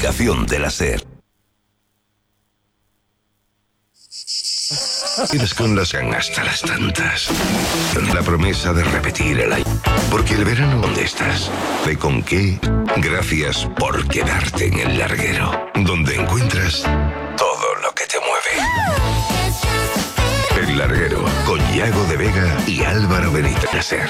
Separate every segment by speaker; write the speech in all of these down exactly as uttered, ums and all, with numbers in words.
Speaker 1: aplicación de la SER. Tienes con las ganas hasta las tantas. La promesa de repetir el año. Porque el verano, ¿dónde estás? ¿De con qué? Gracias por quedarte en el larguero, donde encuentras todo lo que te mueve. El larguero, con Yago de Vega y Álvaro Benítez Ser.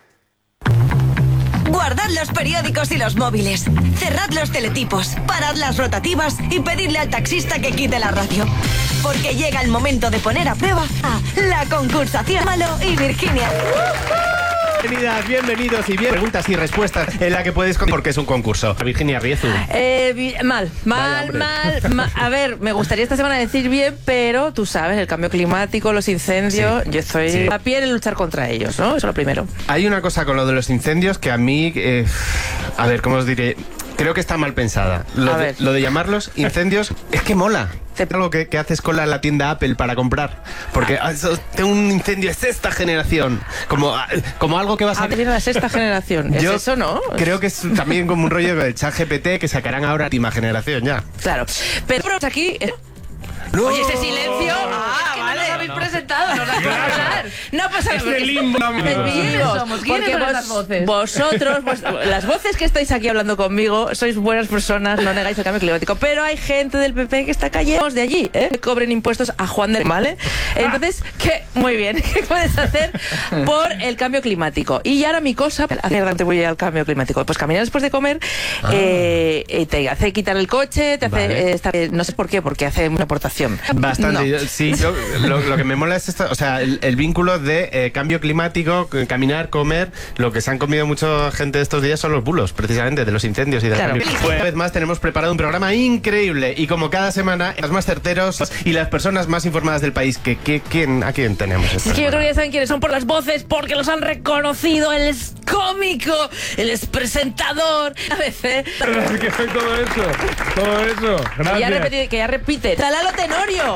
Speaker 2: Guardad los periódicos y los móviles. Cerrad los teletipos, parad las rotativas y pedidle al taxista que quite la radio. Porque llega el momento de poner a prueba a la concursación Malo y Virginia.
Speaker 3: Bienvenidas, bienvenidos y bien preguntas y respuestas en la que puedes con porque es un concurso. Virginia Riezu.
Speaker 4: Eh, bi- mal, mal,
Speaker 3: Vaya,
Speaker 4: mal, mal. A ver, me gustaría esta semana decir bien, pero tú sabes, el cambio climático, los incendios,
Speaker 3: Sí.
Speaker 4: yo estoy
Speaker 3: Sí.
Speaker 4: a pie en luchar contra ellos, ¿no? Eso es lo primero.
Speaker 3: Hay una cosa con lo de los incendios que a mí, eh, a ver, ¿cómo os diré? Creo que está mal pensada. Lo,
Speaker 4: A
Speaker 3: de,
Speaker 4: ver.
Speaker 3: lo de llamarlos incendios es que mola.
Speaker 4: Te-
Speaker 3: Algo que, que haces cola en la tienda Apple para comprar. Porque ah, eso, tengo un incendio, es esta generación. Como, ah, como algo que vas a...
Speaker 4: Ah, viene la sexta generación. ¿Es
Speaker 3: Yo
Speaker 4: eso, no?
Speaker 3: Creo que es también como un rollo de ChatGPT que sacarán ahora última generación ya.
Speaker 4: Claro. Pero aquí... eh,
Speaker 3: No.
Speaker 4: Oye, ese silencio... Ah,
Speaker 5: Es que no
Speaker 4: vale.
Speaker 5: nos habéis presentado, nos habéis hablar.
Speaker 4: No pasa nada.
Speaker 5: Este limbo,
Speaker 4: Porque-
Speaker 5: ¿quiénes somos? ¿Quiénes
Speaker 4: porque
Speaker 5: son
Speaker 4: vos-
Speaker 5: las voces?
Speaker 4: Vosotros, vos- las voces que estáis aquí hablando conmigo, sois buenas personas, no negáis el cambio climático. Pero hay gente del P P que está cayendo de allí, ¿eh? Que cobren impuestos a Juan del ¿vale? Entonces, ¿qué? Muy bien. ¿Qué puedes hacer por el cambio climático? Y ahora mi cosa, hacer contribuir al cambio climático. Pues caminar después de comer eh, eh, te hace quitar el coche, te hace
Speaker 3: Vale.
Speaker 4: eh, estar, eh, no sé por qué, porque hace una aportación.
Speaker 3: Bastante.
Speaker 4: No.
Speaker 3: Yo- Sí, yo- lo, lo que me mola es esto, o sea, el, el vínculo de eh, cambio climático, c- caminar, comer. Lo que se han comido mucha gente estos días son los bulos, precisamente, de los incendios y del
Speaker 4: Claro.
Speaker 3: cambio. Pues, una vez más tenemos preparado un programa increíble y como cada semana, los más certeros y las personas más informadas del país. Que, que- ¿quién, ¿A quién tenemos?
Speaker 4: Es que yo creo que ya saben quiénes son por las voces, porque los han reconocido. Él es cómico, él es presentador. A veces.
Speaker 6: ¿Qué fue todo eso? Todo eso.
Speaker 4: Que ya,
Speaker 6: Gracias.
Speaker 4: repite, que ya repite. ¡Talalo Tenorio!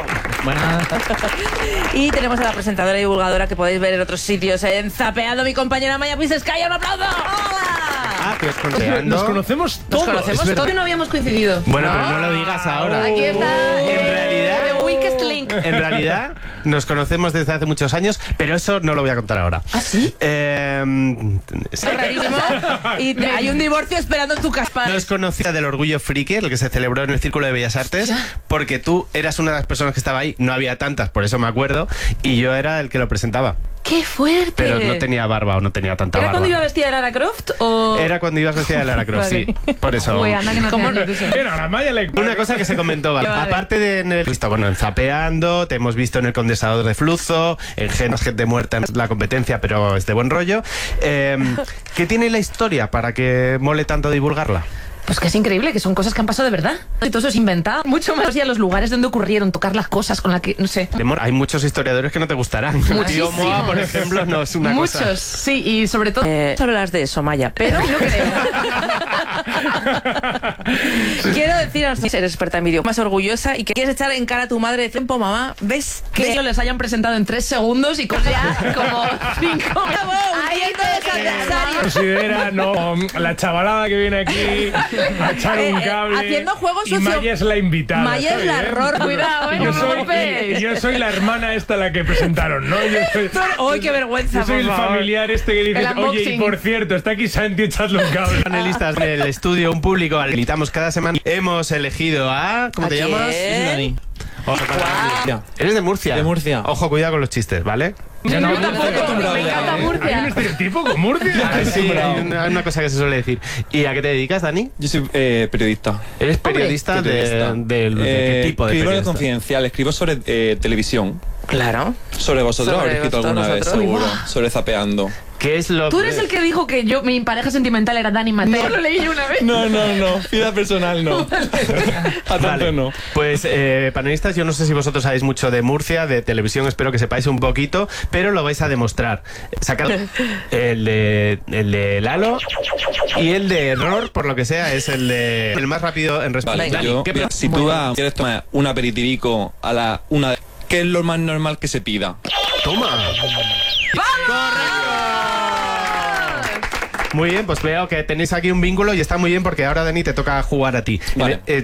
Speaker 4: Y tenemos a la presentadora y divulgadora que podéis ver en otros sitios en Zapeando, mi compañera Maya Pisescaya. ¡Un aplauso!
Speaker 3: Ah, que os conteando.
Speaker 6: Nos conocemos todos.
Speaker 4: conocemos
Speaker 6: Es verdad.
Speaker 4: todos.
Speaker 5: Que no habíamos coincidido.
Speaker 3: Bueno, pero no lo digas ahora.
Speaker 5: Aquí está.
Speaker 3: En
Speaker 5: eh,
Speaker 3: realidad-
Speaker 5: The Weakest Link.
Speaker 3: En realidad, nos conocemos desde hace muchos años, pero eso no lo voy a contar ahora.
Speaker 4: ¿Ah, sí?
Speaker 3: Eh, sí.
Speaker 4: Es rarísimo. Y te- hay un divorcio esperando en tu casa.
Speaker 3: Nos conocía del Orgullo Friki, el que se celebró en el Círculo de Bellas Artes, porque tú eras una de las personas que estaba ahí, no había tantas, por eso me acuerdo, y yo era el que lo presentaba,
Speaker 5: ¡Qué fuerte!
Speaker 3: pero no tenía barba o no tenía tanta
Speaker 5: ¿Era
Speaker 3: barba.
Speaker 5: cuando iba vestida de Lara Croft o...?
Speaker 3: Era cuando ibas vestida de Lara Croft,
Speaker 5: Vale.
Speaker 3: sí, por eso.
Speaker 5: Uy, anda que no
Speaker 4: ¿Cómo
Speaker 5: tenía
Speaker 4: no?
Speaker 5: ilusión.
Speaker 6: Mira, la Maya le...
Speaker 3: Una cosa que se comentó, ¿vale?
Speaker 5: Vale.
Speaker 3: Aparte de en el visto, bueno, en Zapeando, te hemos visto en el Condensador de Flujo, en Genos Gente Muerta en la competencia, pero es de buen rollo. Eh, ¿Qué tiene la historia para que mole tanto divulgarla?
Speaker 5: Pues que es increíble, que son cosas que han pasado de verdad. Y todo eso es inventado. Mucho más ya los lugares donde ocurrieron, tocar las cosas con las que, no sé.
Speaker 3: De mor- Hay muchos historiadores que no te gustarán.
Speaker 5: Muchísimos.
Speaker 3: Tío Moa, por ejemplo, no es una
Speaker 5: Muchos,
Speaker 3: cosa.
Speaker 5: sí, y sobre todo...
Speaker 4: Eh, hablas de eso, Maya, pero
Speaker 5: no creo.
Speaker 4: quiero deciros que eres experta en vídeo, más orgullosa y que quieres echar en cara a tu madre de tiempo, mamá, ¿ves?
Speaker 5: Que ellos les hayan presentado en tres segundos y con ya como cinco...
Speaker 4: Ahí es
Speaker 6: Considera, no, la chavalada que viene aquí a echar un
Speaker 4: Eh, eh,
Speaker 6: cable.
Speaker 4: haciendo juegos
Speaker 6: y
Speaker 4: sucio-
Speaker 6: Maya es la invitada.
Speaker 4: Maya
Speaker 6: ¿está
Speaker 4: es la
Speaker 6: bien?
Speaker 4: horror.
Speaker 5: Cuidado, eh,
Speaker 6: Y yo,
Speaker 5: no me
Speaker 6: soy,
Speaker 5: golpees.
Speaker 6: y yo soy la hermana esta la que presentaron, ¿no? Yo soy,
Speaker 4: ¡Ay, qué vergüenza,
Speaker 6: yo soy el
Speaker 4: por favor!
Speaker 6: familiar este que dice,
Speaker 5: El
Speaker 6: oye, y
Speaker 5: unboxing.
Speaker 6: por cierto, está aquí Santi, echadle un cable.
Speaker 3: Panelistas del estudio, un público al que invitamos cada semana. Hemos elegido a... ¿Cómo
Speaker 4: ¿A
Speaker 3: te
Speaker 4: quién?
Speaker 3: llamas?
Speaker 7: Dani.
Speaker 3: Ojo,
Speaker 7: Wow.
Speaker 3: Eres de Murcia.
Speaker 7: De Murcia.
Speaker 3: Ojo, cuidado con los chistes, ¿vale?
Speaker 7: Ya no,
Speaker 5: Yo tampoco,
Speaker 7: acostumbrado
Speaker 5: me
Speaker 7: ya,
Speaker 5: encanta
Speaker 7: ¿eh?
Speaker 6: ¿Hay un
Speaker 5: Murcia.
Speaker 6: estereotipo con Murcia?
Speaker 3: Ah, sí, hay una, una cosa que se suele decir. ¿Y a qué te dedicas, Dani?
Speaker 7: Yo soy eh, periodista.
Speaker 3: ¿Eres periodista,
Speaker 7: Periodista.
Speaker 3: de, de- de qué
Speaker 7: Eh,
Speaker 3: tipo de
Speaker 7: escribo en el
Speaker 3: periodista?
Speaker 7: Confidencial, escribo sobre eh, televisión.
Speaker 4: Claro.
Speaker 7: Sobre vosotros,
Speaker 4: Sobre
Speaker 7: habréis escrito
Speaker 4: todos
Speaker 7: alguna vez,
Speaker 4: nosotros.
Speaker 7: seguro. Sobre Zapeando.
Speaker 3: ¿Qué es lo
Speaker 5: Tú eres el que dijo que yo, mi pareja sentimental era Dani Mateo. Lo leí yo una vez.
Speaker 7: No, no, no. Vida personal no. A tanto
Speaker 3: Vale.
Speaker 7: no.
Speaker 3: Pues eh, panelistas, yo no sé si vosotros sabéis mucho de Murcia, de televisión, espero que sepáis un poquito, pero lo vais a demostrar. Sacad el de, el de Lalo y el de Error, por lo que sea, es el de el más rápido en responder.
Speaker 7: Vale,
Speaker 3: Dani,
Speaker 7: yo,
Speaker 3: ¿qué
Speaker 7: mira,
Speaker 3: pro-
Speaker 7: si tú vas, quieres tomar un aperitivico a la una de... ¿Qué es lo más normal que se pida?
Speaker 3: Toma. Muy bien, pues veo que tenéis aquí un vínculo y está muy bien porque ahora, Dani, te toca jugar a ti.
Speaker 7: Vale.
Speaker 3: Eh,